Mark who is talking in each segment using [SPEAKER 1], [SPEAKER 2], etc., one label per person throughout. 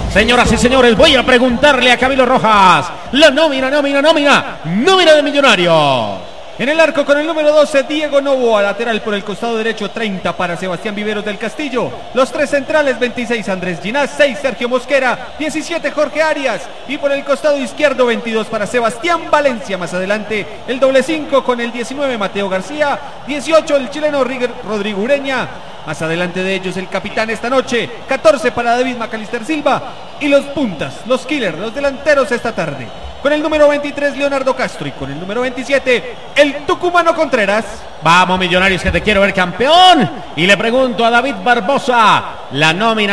[SPEAKER 1] Señoras y señores, voy a preguntarle a Camilo Rojas la nómina de Millonarios. En el arco con el número 12, Diego Novoa, lateral por el costado derecho, 30 para Sebastián Viveros del Castillo. Los tres centrales, 26 Andrés Ginás, 6 Sergio Mosquera, 17 Jorge Arias. Y por el costado izquierdo, 22 para Sebastián Valencia. Más adelante, el doble 5 con el 19 Mateo García, 18 el chileno Rodrigo Ureña. Más adelante de ellos el capitán esta noche, 14 para David Macalister Silva. Y los puntas, los killers, los delanteros esta tarde. Con el número 23, Leonardo Castro. Y con el número 27, el tucumano Contreras. Vamos, Millonarios, que te quiero ver campeón. Y le pregunto a David Barbosa, la nómina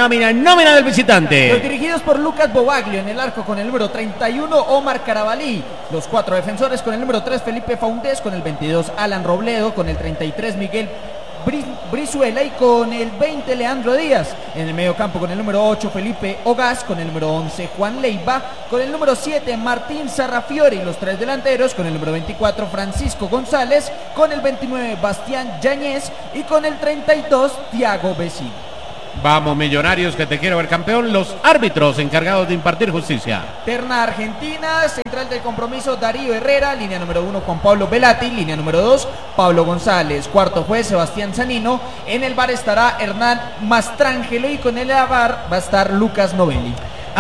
[SPEAKER 1] del visitante.
[SPEAKER 2] Los dirigidos por Lucas Bobaglio. En el arco con el número 31, Omar Carabalí. Los 4 defensores con el número 3, Felipe Faundés. Con el 22, Alan Robledo. Con el 33, Miguel Brizuela, y con el 20 Leandro Díaz. En el medio campo con el número 8 Felipe Ogaz, con el número 11 Juan Leiva, con el número 7 Martín Sarrafiori. Los tres delanteros con el número 24 Francisco González, con el 29 Bastián Yáñez y con el 32 Thiago Vecino.
[SPEAKER 1] Vamos, Millonarios, que te quiero ver campeón. Los árbitros encargados de impartir justicia.
[SPEAKER 2] Terna Argentina, central del compromiso Darío Herrera, línea número 1 Juan Pablo Velati, línea número 2 Pablo González, cuarto juez Sebastián Zanino, en el bar estará Hernán Mastrangelo y con el bar va a estar Lucas Novelli.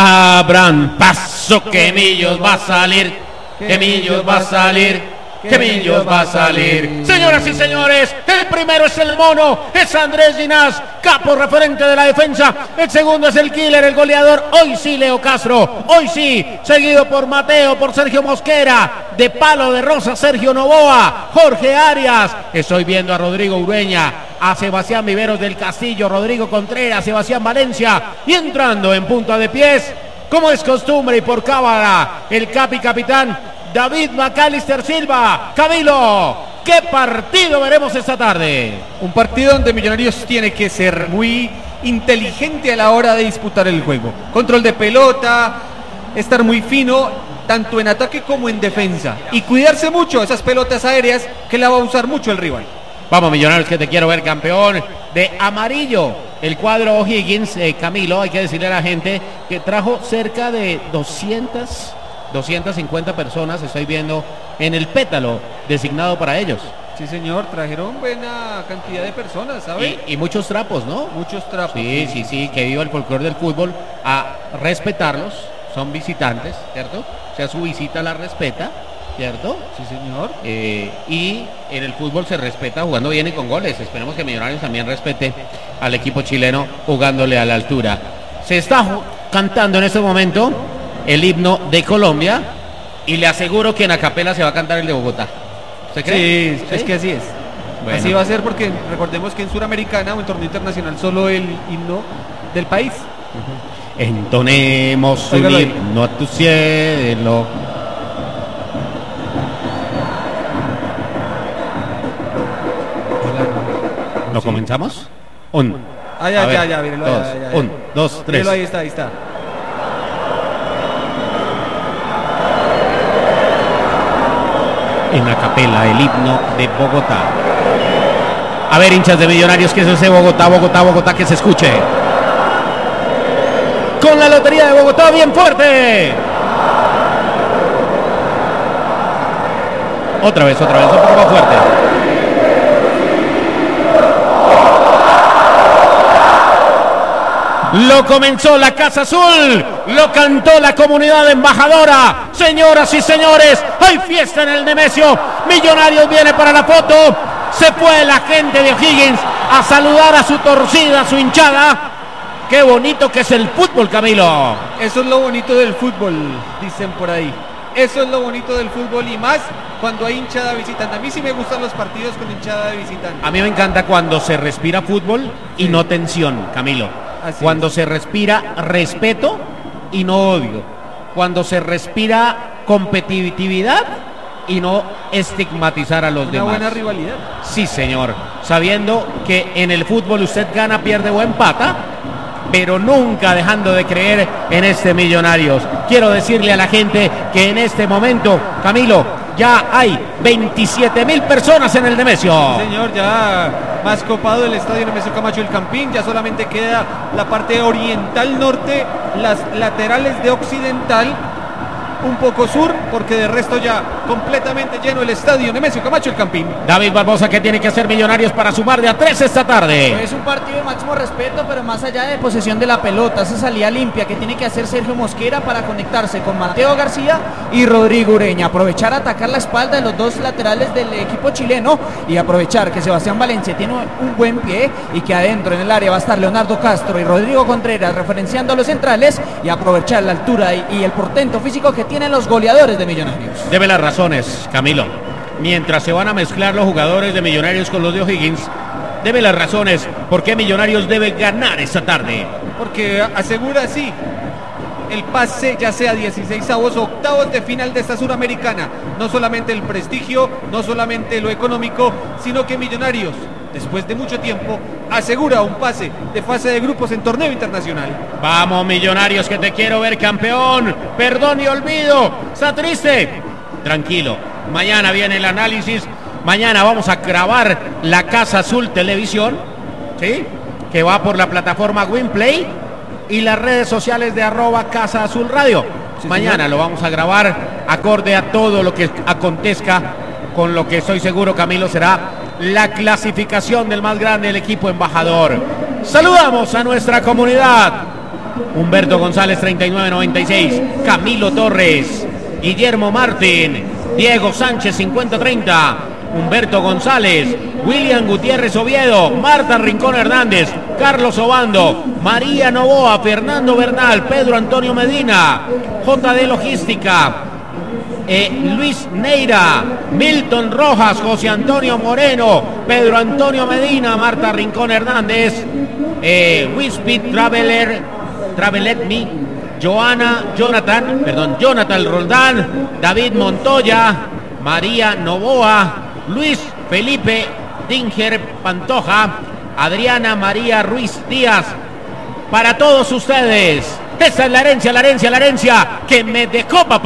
[SPEAKER 1] Abran paso, que Millos va a salir, que Millos va a salir. Que Millos va a salir. Señoras y señores, el primero es el mono, es Andrés Ginás, capo referente de la defensa. El segundo es el killer, el goleador. Hoy sí, Leo Castro, hoy sí, seguido por Mateo, por Sergio Mosquera, de palo de rosa Sergio Novoa, Jorge Arias. Estoy viendo a Rodrigo Ureña, a Sebastián Viveros del Castillo, Rodrigo Contreras, Sebastián Valencia, y entrando en punta de pies, como es costumbre y por cábala, el capitán David Macalister Silva. Camilo, ¿qué partido veremos esta tarde?
[SPEAKER 3] Un partido donde Millonarios tiene que ser muy inteligente a la hora de disputar el juego. Control de pelota, estar muy fino, tanto en ataque como en defensa. Y cuidarse mucho de esas pelotas aéreas que la va a usar mucho el rival.
[SPEAKER 1] Vamos, Millonarios, que te quiero ver campeón. De amarillo, el cuadro O'Higgins. Camilo, hay que decirle a la gente que trajo cerca de 250 personas, estoy viendo, en el pétalo designado para ellos.
[SPEAKER 3] Sí, señor, trajeron buena cantidad de personas, ¿sabe?
[SPEAKER 1] Y muchos trapos, ¿no?
[SPEAKER 3] Muchos trapos.
[SPEAKER 1] Sí, que viva el folclore del fútbol, a respetarlos, son visitantes, ¿cierto? O sea, su visita la respeta, ¿cierto?
[SPEAKER 3] Sí, señor.
[SPEAKER 1] Y en el fútbol se respeta jugando bien y con goles. Esperemos que Millonarios también respete al equipo chileno jugándole a la altura. Se está cantando en este momento el himno de Colombia y le aseguro que en acapela se va a cantar el de Bogotá. ¿Usted cree?
[SPEAKER 3] Sí, es que así es. Bueno. Así va a ser porque recordemos que en Suramericana o en torneo internacional solo el himno del país.
[SPEAKER 1] Entonemos un himno a tu cielo. ¿Lo comenzamos?
[SPEAKER 3] Ya, mírelo.
[SPEAKER 1] 1, 2, 3.
[SPEAKER 3] Mírelo, ahí está.
[SPEAKER 1] En acapela el himno de Bogotá. A ver, hinchas de Millonarios, que es ese Bogotá, que se escuche. Con la lotería de Bogotá, bien fuerte. Otra vez, un poco más fuerte. Lo comenzó la Casa Azul, lo cantó la comunidad embajadora. Señoras y señores, hay fiesta en el Nemesio. Millonarios viene para la foto. Se fue la gente de O'Higgins a saludar a su torcida, a su hinchada. Qué bonito que es el fútbol, Camilo.
[SPEAKER 3] Eso es lo bonito del fútbol, dicen por ahí. Eso es lo bonito del fútbol, y más cuando hay hinchada visitante. A mí sí me gustan los partidos con hinchada de visitante.
[SPEAKER 1] A mí me encanta cuando se respira fútbol y no tensión, Camilo.
[SPEAKER 3] Así
[SPEAKER 1] cuando
[SPEAKER 3] es.
[SPEAKER 1] Se respira respeto y no odio. Cuando se respira competitividad y no estigmatizar a los demás.
[SPEAKER 3] Una buena rivalidad.
[SPEAKER 1] Sí, señor. Sabiendo que en el fútbol usted gana, pierde o empata, pero nunca dejando de creer en este Millonarios. Quiero decirle a la gente que en este momento, Camilo, Ya hay 27.000 personas en el Nemesio.
[SPEAKER 3] Sí, señor, ya más copado el estadio Nemesio Camacho El Campín. Ya solamente queda la parte oriental norte, las laterales de occidental, un poco sur, porque de resto ya completamente lleno el estadio Nemesio Camacho El Campín.
[SPEAKER 1] David Barbosa, ¿qué tiene que hacer Millonarios para sumar de a 3 esta tarde?
[SPEAKER 2] Es un partido de máximo respeto, pero más allá de posesión de la pelota, esa salida limpia que tiene que hacer Sergio Mosquera para conectarse con Mateo García y Rodrigo Ureña. Aprovechar a atacar la espalda de los dos laterales del equipo chileno y aprovechar que Sebastián Valencia tiene un buen pie y que adentro en el área va a estar Leonardo Castro y Rodrigo Contreras referenciando a los centrales y aprovechar la altura y el portento físico que tienen los goleadores de Millonarios.
[SPEAKER 1] Debe las razones, Camilo. Mientras se van a mezclar los jugadores de Millonarios con los de O'Higgins, debe las razones por qué Millonarios debe ganar esta tarde.
[SPEAKER 3] Porque asegura así el pase, ya sea 16avos o octavos de final de esta Suramericana. No solamente el prestigio, no solamente lo económico, sino que Millonarios, después de mucho tiempo, asegura un pase de fase de grupos en torneo internacional.
[SPEAKER 1] Vamos, Millonarios, que te quiero ver campeón. Perdón y olvido. ¿Está triste? Tranquilo. Mañana viene el análisis. Mañana vamos a grabar la Casa Azul Televisión, ¿sí? Que va por la plataforma Winplay y las redes sociales de @Casa Azul Radio. Sí, mañana señor. Lo vamos a grabar acorde a todo lo que acontezca, con lo que estoy seguro, Camilo, será la clasificación del más grande, el equipo embajador. Saludamos a nuestra comunidad. Humberto González 3996, Camilo Torres, Guillermo Martín, Diego Sánchez 5030, Humberto González, William Gutiérrez Oviedo, Marta Rincón Hernández, Carlos Obando, María Novoa, Fernando Bernal, Pedro Antonio Medina, JD Logística, Luis Neira, Milton Rojas, José Antonio Moreno, Pedro Antonio Medina, Marta Rincón Hernández, Wispit Travelet Me, Jonathan Roldán, David Montoya, María Novoa, Luis Felipe Dinger Pantoja, Adriana María Ruiz Díaz. Para todos ustedes, esa es la herencia que me dejó papá.